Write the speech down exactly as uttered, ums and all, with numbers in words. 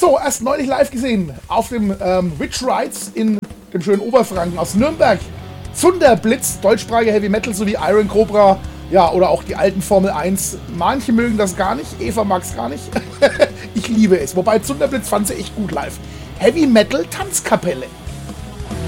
So, erst neulich live gesehen auf dem ähm, Witch Rides in dem schönen Oberfranken aus Nürnberg. Zunderblitz, deutschsprachige Heavy Metal sowie Iron Cobra, ja, oder auch die alten Formel eins. Manche mögen das gar nicht, Eva mag es gar nicht. Ich liebe es, wobei Zunderblitz fand sie echt gut live. Heavy Metal Tanzkapelle.